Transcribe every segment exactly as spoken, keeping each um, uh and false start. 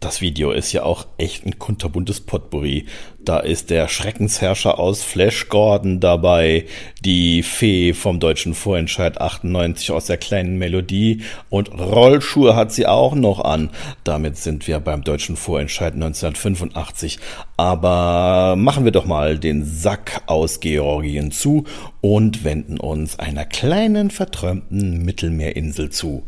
das Video ist ja auch echt ein kunterbuntes Potpourri. Da ist der Schreckensherrscher aus Flash Gordon dabei, die Fee vom deutschen Vorentscheid achtundneunzig aus der kleinen Melodie und Rollschuhe hat sie auch noch an. Damit sind wir beim deutschen Vorentscheid neunzehnhundertfünfundachtzig. Aber machen wir doch mal den Sack aus Georgien zu und wenden uns einer kleinen verträumten Mittelmeerinsel zu.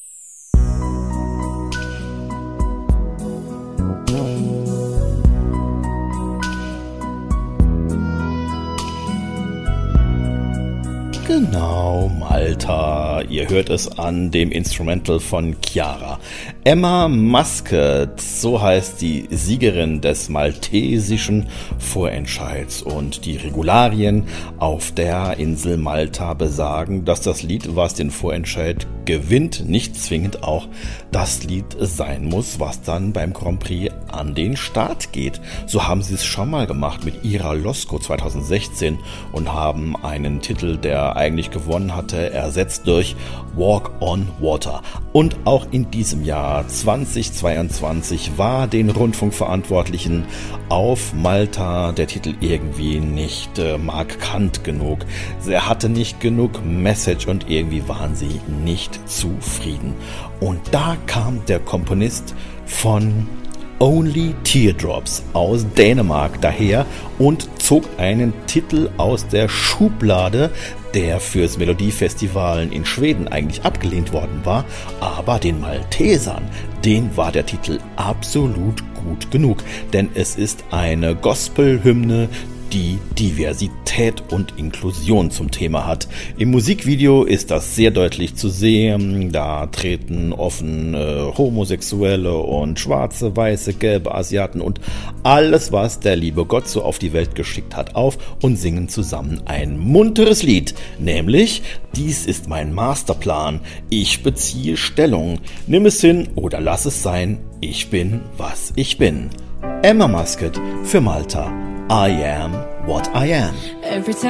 Genau, Malta. Ihr hört es an dem Instrumental von Chiara. Emma Muscat, so heißt die Siegerin des maltesischen Vorentscheids. Und die Regularien auf der Insel Malta besagen, dass das Lied, was den Vorentscheid gewinnt, nicht zwingend auch das Lied sein muss, was dann beim Grand Prix an den Start geht. So haben sie es schon mal gemacht mit Ira Losko zweitausendsechzehn und haben einen Titel, der eigentlich gewonnen hatte, ersetzt durch Walk on Water. Und auch in diesem Jahr zweitausendzweiundzwanzig war den Rundfunkverantwortlichen auf Malta der Titel irgendwie nicht äh, markant genug. Er hatte nicht genug Message und irgendwie waren sie nicht zufrieden. Und da kam der Komponist von Only Teardrops aus Dänemark daher und zog einen Titel aus der Schublade, der fürs Melodiefestivalen in Schweden eigentlich abgelehnt worden war, aber den Maltesern, den war der Titel absolut gut genug, denn es ist eine Gospelhymne, die Diversität und Inklusion zum Thema hat. Im Musikvideo ist das sehr deutlich zu sehen. Da treten offen äh, Homosexuelle und Schwarze, Weiße, Gelbe, Asiaten und alles, was der liebe Gott so auf die Welt geschickt hat, auf und singen zusammen ein munteres Lied, nämlich dies ist mein Masterplan, ich beziehe Stellung, nimm es hin oder lass es sein, ich bin, was ich bin. Emma Muscat für Malta. I am what I am. Every time